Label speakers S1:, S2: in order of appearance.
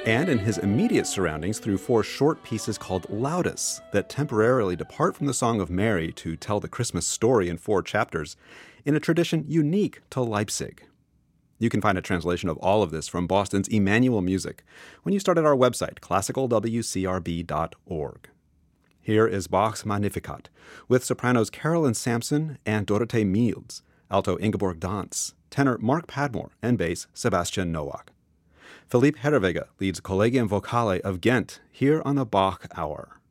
S1: and in his immediate surroundings through four short pieces called Laudes that temporarily depart from the Song of Mary to tell the Christmas story in four chapters, in a tradition unique to Leipzig. You can find a translation of all of this from Boston's Emmanuel Music when you start at our website, classicalwcrb.org. Here is Bach's Magnificat, with sopranos Carolyn Sampson and Dorothee Miels, alto Ingeborg Dantz, tenor Mark Padmore, and bass Sebastian Nowak. Philippe Herreweghe leads Collegium Vocale of Ghent here on the Bach Hour.